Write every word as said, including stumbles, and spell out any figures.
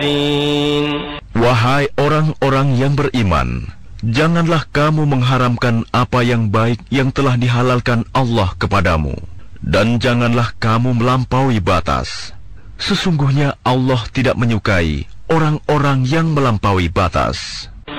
Wahai orang-orang yang beriman, janganlah kamu mengharamkan apa yang baik yang telah dihalalkan Allah kepadamu, dan janganlah kamu melampaui batas. Sesungguhnya Allah tidak menyukai orang-orang yang melampaui batas.